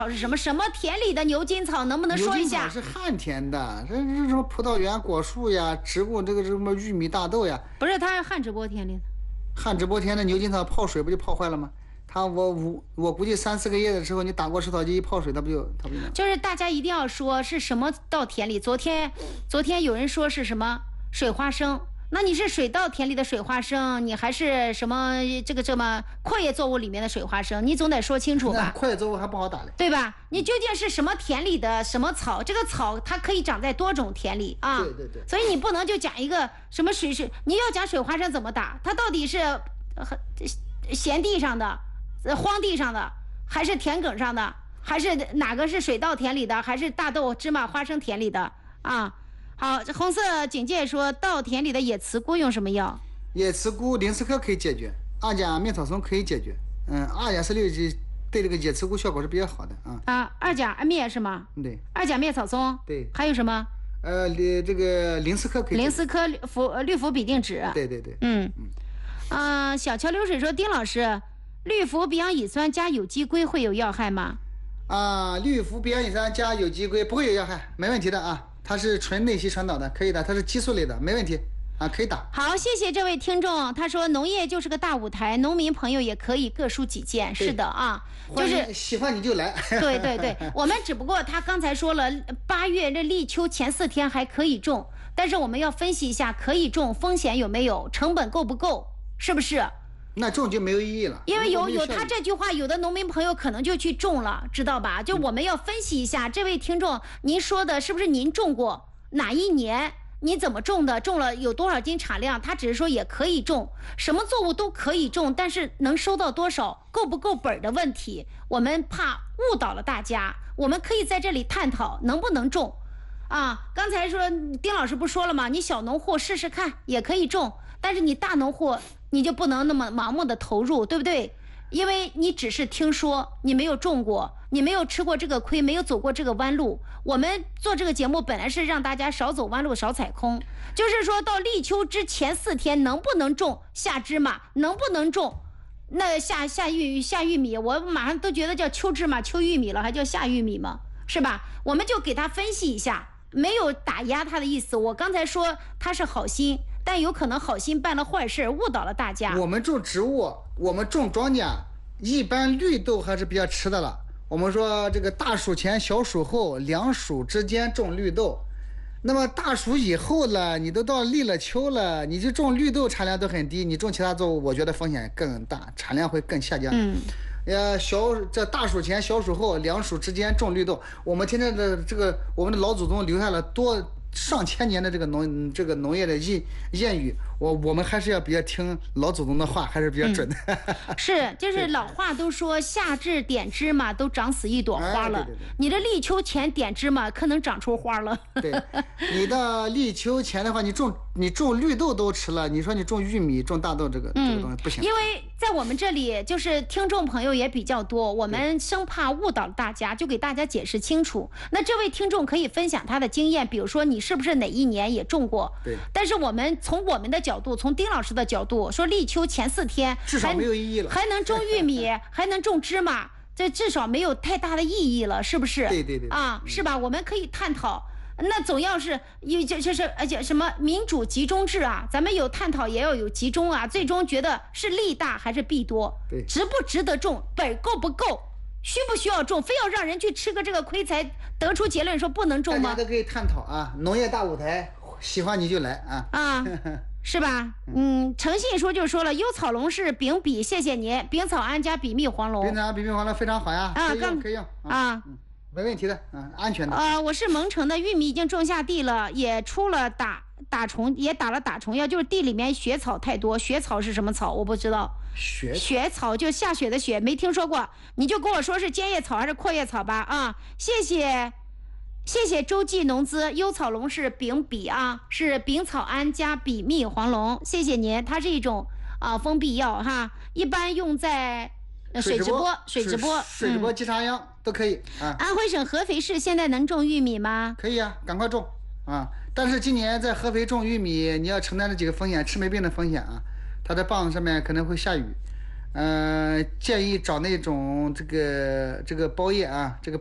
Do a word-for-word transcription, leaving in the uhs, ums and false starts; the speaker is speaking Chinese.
是什么什么田里的牛筋草，能不能说一下？ 牛筋草是旱田的，这是什么葡萄园、果树呀、植物，这个什么玉米、大豆呀？ 不是，它是旱直播田里的。 旱直播田的牛筋草泡水不就泡坏了吗？它我我我估计三四个月的时候，你打过除草剂一泡水，它不就它不就？ 就是大家一定要说是什么到田里。昨天昨天有人说是什么水花生。那你是水稻田里的水花生，你还是什么这个这么阔叶作物里面的水花生？你总得说清楚吧。 阔叶作物还不好打嘞， 对吧？你究竟是什么田里的什么草？这个草它可以长在多种田里啊。 对对对。 所以你不能就讲一个什么水水，你要讲水花生怎么打，它到底是呃闲地上的、荒地上的，还是田埂上的，还是哪个是水稻田里的，还是大豆、芝麻、花生田里的啊？好，红色警戒说，稻田里的野刺菇用什么药？ 野刺菇零斯科可以解决，二甲灭草松可以解决。嗯，二甲四六对这个野刺菇效果是比较好的啊。 啊，二甲灭是吗？ 对。 二甲灭草松。 对。 还有什么？ 呃，这个零斯科可以。 零斯科氟氯氟吡啶酯。 对对对。 嗯嗯。啊、呃，小桥流水说，丁老师，氯氟吡氧乙酸加有机硅会有药害吗？ 啊，氯氟吡氧乙酸加有机硅不会有药害，没问题的啊。它是纯内息传导的，可以的，它是激素类的，没问题啊，可以打。 好，谢谢这位听众，他说农业就是个大舞台，农民朋友也可以各抒己见。是的啊，就是喜欢你就来。 对对对，我们只不过他刚才说了，八月这立秋前四天还可以种，但是我们要分析一下可以种风险有没有，成本够不够，是不是？ 那种就没有意义了， 因为有有他这句话，有的农民朋友可能就去种了，知道吧？就我们要分析一下，嗯、这位听众，您说的是不是您种过？哪一年？你怎么种的？种了有多少斤产量？他只是说也可以种，什么作物都可以种，但是能收到多少，够不够本的问题，我们怕误导了大家。我们可以在这里探讨能不能种。啊，刚才说丁老师不说了吗？你小农户试试看也可以种，但是你大农户你就不能那么盲目的投入，对不对？因为你只是听说，你没有种过，你没有吃过这个亏，没有走过这个弯路。我们做这个节目本来是让大家少走弯路，少踩空，就是说到立秋之前四天能不能种下芝麻，能不能种那下下玉下玉米，我马上都觉得叫秋芝麻秋玉米了，还叫下玉米吗？是吧？我们就给他分析一下，没有打压他的意思。我刚才说他是好心，但有可能好心办了坏事，误导了大家。 我们种植物，我们种庄稼，一般绿豆还是比较迟的了。我们说这个大暑前小暑后两暑之间种绿豆，那么大暑以后了，你都到立了秋了，你就种绿豆产量都很低，你种其他作物我觉得风险更大，产量会更下降。 嗯， 呃，小这大暑前小暑后两暑之间种绿豆，我们天天的这个我们的老祖宗留下了多上千年的这个农这个农业的谚谚语，我我们还是要比较听老祖宗的话，还是比较准的。 嗯、是，就是老话都说夏至点芝麻都长死一朵花了，哎、对对对，你这立秋前点芝麻可能长出花了。 对，你到立秋前的话，你种你种绿豆都迟了，你说你种玉米种大豆这个、嗯、这个东西不行。 因为在我们这里就是听众朋友也比较多，我们生怕误导大家，就给大家解释清楚。那这位听众可以分享他的经验，比如说你是不是哪一年也种过？ 对。 但是我们从我们的角度，从丁老师的角度说，立秋前四天至少没有意义了， 还能种玉米，还能种芝麻，这至少没有太大的意义了，是不是？ 对对对。 啊，是吧？我们可以探讨。那总要是有这这是而且什么民主集中制啊，咱们有探讨也要有集中啊，最终觉得是利大还是弊多？ 对， 值不值得种，本够不够？需不需要种？非要让人去吃个这个亏才得出结论说不能种吗？ 大家都可以探讨啊，农业大舞台，喜欢你就来啊啊，是吧？嗯，诚信说就说了，优草龙是丙比，谢谢您，丙草胺加比密黄龙， 丙草胺比密黄龙非常好呀， 啊， 可以用可以用啊。啊嗯，没问题的，嗯，安全的。 呃，我是蒙城的，玉米已经种下地了，也出了打打虫，也打了打虫药，就是地里面雪草太多。雪草是什么草？我不知道。 雪雪草就下雪的雪，没听说过。你就跟我说是尖叶草还是阔叶草吧。啊，谢谢，谢谢洲际农资，优草龙是丙比啊，是丙草胺加比密黄龙，谢谢您。它是一种啊封闭药哈，一般用在。水直播，水直播， 水直播鸡插秧都可以啊。 安徽省合肥市现在能种玉米吗？ 可以啊，赶快种啊！但是今年在合肥种玉米，你要承担这几个风险，吃霉病的风险啊。它的棒上面可能会下雨， 嗯、建议找那种这个这个包叶啊，这个。